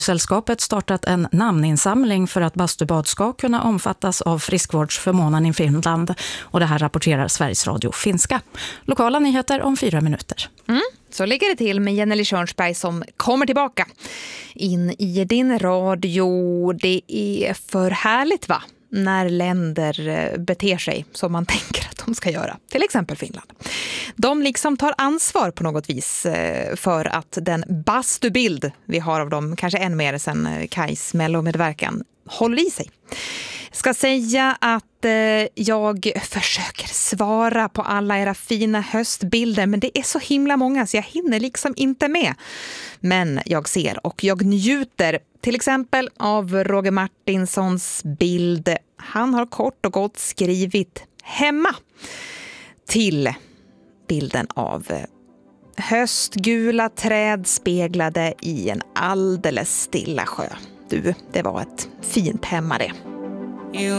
Sällskapet startat en namninsamling för att bastubad ska kunna omfattas av friskvårdsförmånen i Finland. Och det här rapporterar Sveriges Radio finska. Lokala nyheter om 4 minuter. Så ligger det till med Jenny Tjörnsberg som kommer tillbaka in i din radio. Det är för härligt va? När länder beter sig som man tänker att de ska göra. Till exempel Finland. De liksom tar ansvar på något vis för att den bastubild vi har av dem, kanske än mer sen Kajs mellomedverkan, håller i sig. Ska säga att jag försöker svara på alla era fina höstbilder, men det är så himla många så jag hinner liksom inte med. Men jag ser och jag njuter till exempel av Roger Martinssons bild. Han har kort och gott skrivit hemma till bilden av höstgula träd speglade i en alldeles stilla sjö. Du, det var ett fint hemma det.